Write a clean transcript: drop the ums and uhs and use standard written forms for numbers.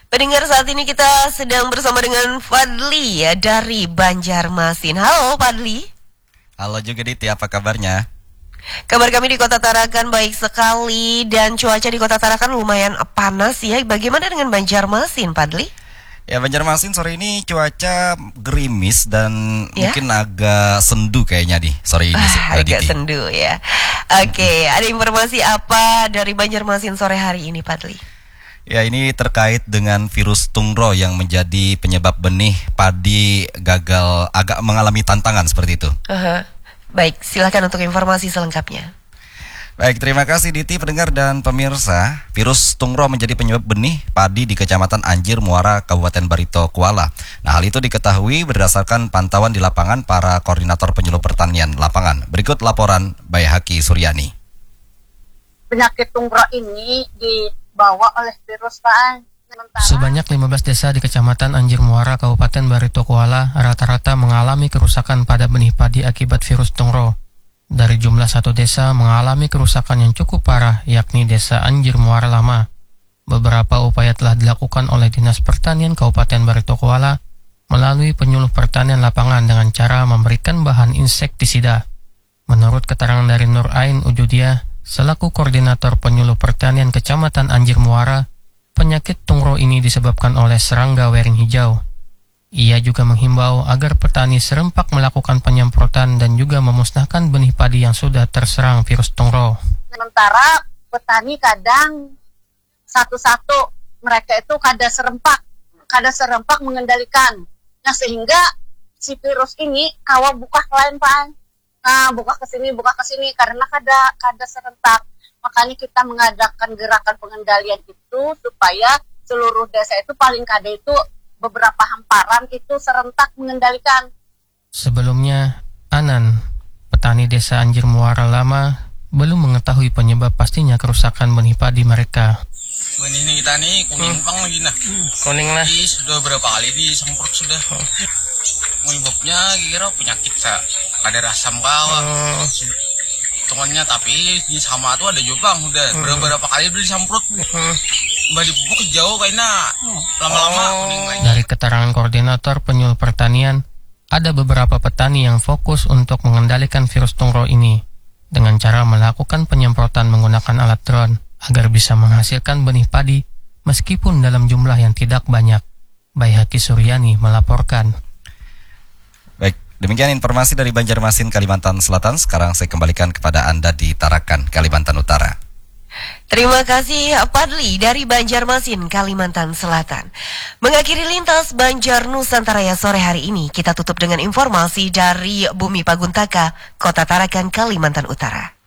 Pendengar, saat ini kita sedang bersama dengan Fadli ya dari Banjarmasin. Halo Fadli. Halo juga Diti, apa kabarnya? Kabar kami di Kota Tarakan baik sekali dan cuaca di Kota Tarakan lumayan panas ya. Bagaimana dengan Banjarmasin, Fadli? Ya, Banjarmasin sore ini cuaca gerimis dan Ya? mungkin agak sendu kayaknya di sore ini sih, Agak Diti. sendu ya. Oke, ada informasi apa dari Banjarmasin sore hari ini, Fadli? Ya, ini terkait dengan virus tungro yang menjadi penyebab benih padi gagal, agak mengalami tantangan seperti itu. Baik, silakan untuk informasi selengkapnya. Baik, terima kasih Diti, pendengar dan pemirsa. Virus tungro menjadi penyebab benih padi di Kecamatan Anjir Muara, Kabupaten Barito Kuala. Nah, hal itu diketahui berdasarkan pantauan di lapangan para koordinator penyuluh pertanian lapangan. Berikut laporan Bayhaki Suryani. Penyakit tungro ini dibawa oleh virus Pak. Sebanyak 15 desa di Kecamatan Anjir Muara, Kabupaten Barito Kuala rata-rata mengalami kerusakan pada benih padi akibat virus tungro. Dari jumlah satu desa mengalami kerusakan yang cukup parah, yakni Desa Anjir Muara Lama. Beberapa upaya telah dilakukan oleh Dinas Pertanian Kabupaten Barito Kuala melalui penyuluh pertanian lapangan dengan cara memberikan bahan insektisida. Menurut keterangan dari Nur Ain Ujudia, selaku koordinator penyuluh pertanian Kecamatan Anjir Muara, penyakit tungro ini disebabkan oleh serangga wering hijau. Ia juga menghimbau agar petani serempak melakukan penyemprotan dan juga memusnahkan benih padi yang sudah terserang virus tungro. Sementara petani kadang satu-satu, mereka itu kada serempak mengendalikan. Nah, sehingga si virus ini kawa buka lain Pak. Nah, buka ke sini karena kada serentak. Makanya kita mengadakan gerakan pengendalian itu supaya seluruh desa itu paling kada itu beberapa hamparan itu serentak mengendalikan. Sebelumnya, Anan, petani Desa Anjir Muara Lama, belum mengetahui penyebab pastinya kerusakan benih padi mereka. Benih ini kita nih kuning pang lagi nah. Kuning lah. Sudah berapa kali disemprot sudah. Penyebabnya kira penyakit ada rasam kawa. Temannya tapi di sama tuh ada juga udah beberapa kali beli disemprot. Mbak dipupuk jauh kayaknya lama-lama kuning lagi. Dari keterangan koordinator penyuluh pertanian, ada beberapa petani yang fokus untuk mengendalikan virus tungro ini dengan cara melakukan penyemprotan menggunakan alat drone agar bisa menghasilkan benih padi meskipun dalam jumlah yang tidak banyak. Bayhaki Suryani melaporkan. Baik, demikian informasi dari Banjarmasin, Kalimantan Selatan. Sekarang saya kembalikan kepada Anda di Tarakan, Kalimantan Utara. Terima kasih Fadli dari Banjarmasin, Kalimantan Selatan. Mengakhiri lintas Banjar Nusantara sore hari ini, kita tutup dengan informasi dari Bumi Paguntaka, Kota Tarakan, Kalimantan Utara.